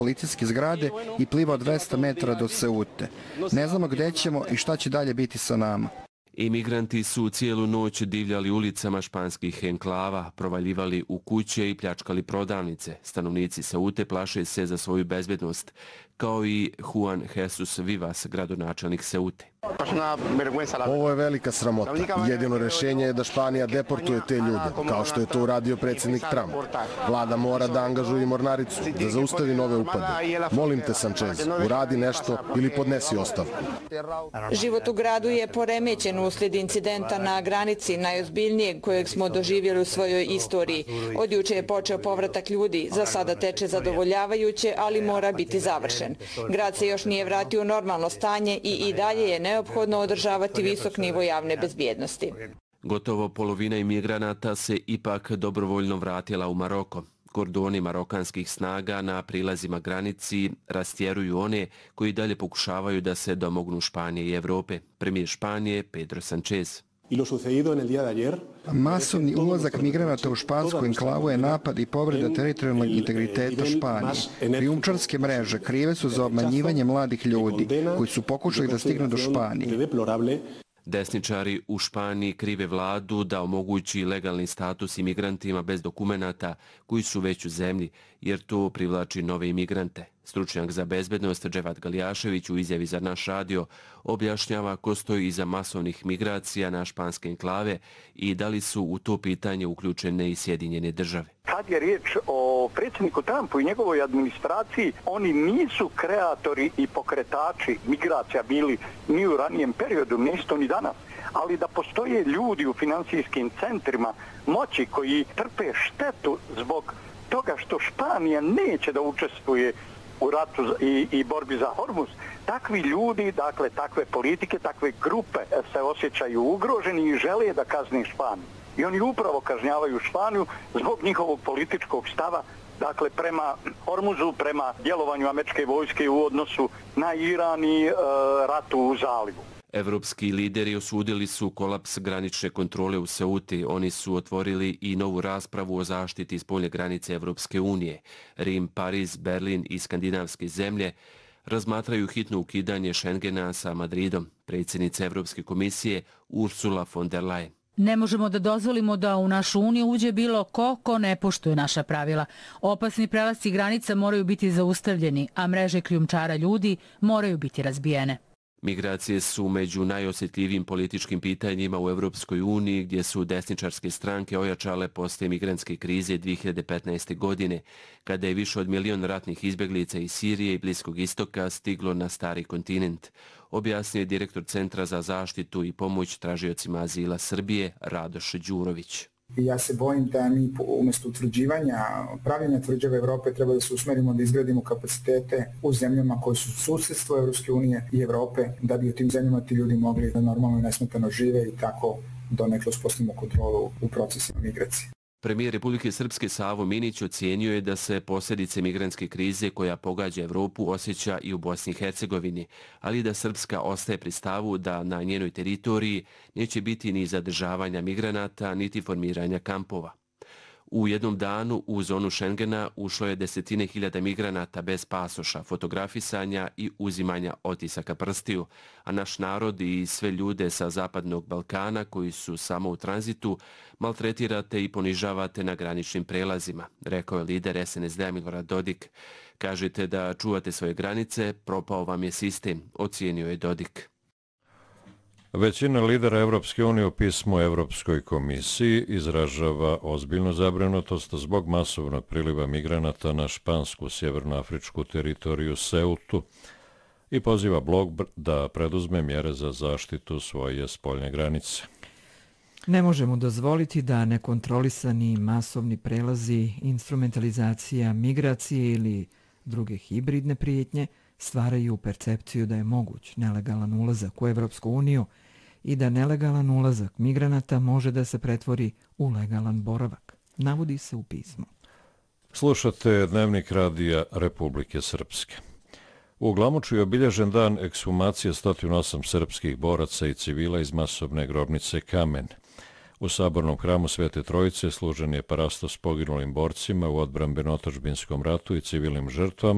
policijske zgrade i plivao 200 metara do Ceute. Ne znamo gdje ćemo i šta će dalje biti sa nama. Imigranti su cijelu noć divljali ulicama španskih enklava, provaljivali u kuće i pljačkali prodavnice. Stanovnici Ceute plaše se za svoju bezbednost, kao i Juan Jesus Vivas, gradonačelnik Ceute. Ovo je velika sramota. Jedino rješenje je da Španija deportuje te ljude, kao što je to uradio predsjednik Trump. Vlada mora da angažuje mornaricu, da zaustavi nove upade. Molim te, Sanchez, uradi nešto ili podnesi ostavku. Život u gradu je poremećen uslijed incidenta na granici, najozbiljnijeg kojeg smo doživjeli u svojoj istoriji. Od juče je počeo povratak ljudi, za sada teče zadovoljavajuće, ali mora biti završen. Grad se još nije vratio u normalno stanje i dalje je neophodno održavati visok nivo javne bezbjednosti. Gotovo polovina imigranata se ipak dobrovoljno vratila u Maroko. Kordoni marokanskih snaga na prilazima granici rastjeruju one koji dalje pokušavaju da se domognu Španije i Evrope. Premijer Španije Pedro Sanchez. Masovni ulazak migranata u špansku enklavu je napad i povreda teritorijalnog integriteta Španije. Krijumčarske mreže krive su za obmanjivanje mladih ljudi koji su pokušali da stignu do Španije. Desničari u Španiji krive vladu da omogući legalni status imigrantima bez dokumenata koji su već u zemlji, jer to privlači nove imigrante. Stručnjak za bezbednost Dževat Galjašević u izjavi za naš radio objašnjava ko stoji iza masovnih migracija na španske enklave i da li su u to pitanje uključene i Sjedinjene države. Kad je riječ o predsjedniku Trumpu i njegovoj administraciji, oni nisu kreatori i pokretači migracija bili ni u ranijem periodu, nisu ni danas. Ali da postoje ljudi u finansijskim centrima moći koji trpe štetu zbog toga što Španija neće da učestvuje u ratu i borbi za Hormuz, takvi ljudi, dakle takve politike, takve grupe se osjećaju ugroženi i žele da kazne Španiju. I oni upravo kažnjavaju Španiju zbog njihovog političkog stava, dakle prema Hormuzu, prema djelovanju američke vojske u odnosu na Iran i ratu u zalivu. Evropski lideri osudili su kolaps granične kontrole u Ceuti. Oni su otvorili i novu raspravu o zaštiti spoljne granice Evropske unije. Rim, Pariz, Berlin i skandinavske zemlje razmatraju hitno ukidanje Schengena sa Madridom. Predsjednica Evropske komisije Ursula von der Leyen. Ne možemo da dozvolimo da u našu uniju uđe bilo ko ne poštuje naša pravila. Opasni prelasci granica moraju biti zaustavljeni, a mreže krijumčara ljudi moraju biti razbijene. Migracije su među najosjetljivijim političkim pitanjima u Evropskoj uniji, gdje su desničarske stranke ojačale posle migrantske krize 2015. godine, kada je više od 1 milion ratnih izbjeglica iz Sirije i Bliskog istoka stiglo na stari kontinent, objasnio je direktor Centra za zaštitu i pomoć tražiocima azila Srbije Radoš Đurović. Ja se bojim da mi umjesto utvrđivanja, pravljenja tvrđave Evrope treba da se usmerimo da izgradimo kapacitete u zemljama koje su susjedstvo Evropske unije i Evrope, da bi u tim zemljama ti ljudi mogli da normalno i nesmetano žive i tako donekle uspostavimo kontrolu u procesima migracije. Premijer Republike Srpske Savo Minić ocijenio je da se posljedice migrantske krize koja pogađa Evropu osjeća i u Bosni i Hercegovini, ali da Srpska ostaje pri stavu da na njenoj teritoriji neće biti ni zadržavanja migranata, niti formiranja kampova. U jednom danu u zonu Schengena ušlo je 10.000 migranata bez pasoša, fotografisanja i uzimanja otisaka prstiju, a naš narod i sve ljude sa Zapadnog Balkana koji su samo u tranzitu maltretirate i ponižavate na graničnim prelazima, rekao je lider SNSD Milorad Dodik. Kažete da čuvate svoje granice, propao vam je sistem, ocijenio je Dodik. Većina lidera Evropske unije u pismu Evropskoj komisiji izražava ozbiljnu zabrinutost zbog masovnog priliva migranata na špansku sjevernoafričku teritoriju Ceutu i poziva blok da preduzme mjere za zaštitu svoje spoljne granice. Ne možemo dozvoliti da nekontrolisani masovni prelazi, instrumentalizacija migracije ili druge hibridne prijetnje stvaraju percepciju da je moguć nelegalan ulazak u Evropsku uniju i da nelegalan ulazak migranata može da se pretvori u legalan boravak, navodi se u pismu. Slušate Dnevnik radija Republike Srpske. U Glamoču je obilježen dan ekshumacije 108 srpskih boraca i civila iz masovne grobnice Kamen. U sabornom hramu Svete Trojice služen je parastos poginulim borcima u odbrambeno-otadžbinskom ratu i civilnim žrtvama,